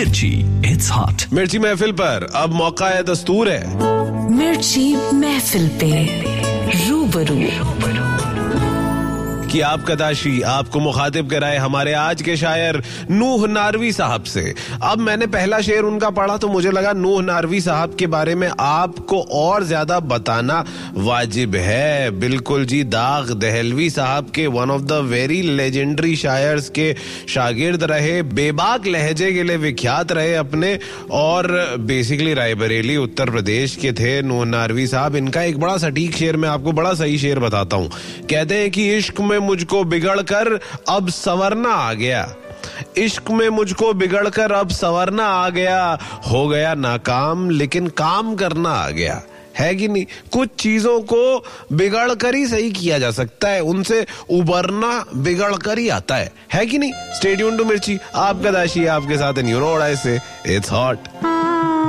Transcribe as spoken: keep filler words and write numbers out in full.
मिर्ची, it's hot. मिर्ची महफिल पर अब मौका है, दस्तूर है। मिर्ची महफिल पे रूबरू कि आप कदाशी आपको मुखातिब कराए हमारे आज के शायर नूह नारवी साहब से। अब मैंने पहला शेर उनका पढ़ा तो मुझे लगा नूह नारवी साहब के बारे में आपको और ज्यादा बताना वाजिब है। बिल्कुल जी, दाग दहलवी साहब के one of the very legendary शायर्स के शागिर्द रहे, बेबाक लहजे के लिए विख्यात रहे अपने, और बेसिकली रायबरेली उत्तर प्रदेश के थे नूह नारवी साहब। इनका एक बड़ा सटीक शेर, मैं आपको बड़ा सही शेर बताता हूँ। कहते हैं कि इश्क में मुझको बिगड़कर अब संवरना आ गया, इश्क में मुझको बिगड़कर अब संवरना आ गया, हो गया नाकाम लेकिन काम करना आ गया। है कि नहीं? कुछ चीजों को बिगड़ कर ही सही किया जा सकता है, उनसे उबरना बिगड़ कर ही आता है। है कि नहीं? स्टे ट्यून्ड टू मिर्ची, आपका दाशी आपके साथ इन यू नो व्हाट आई से, इट्स हॉट।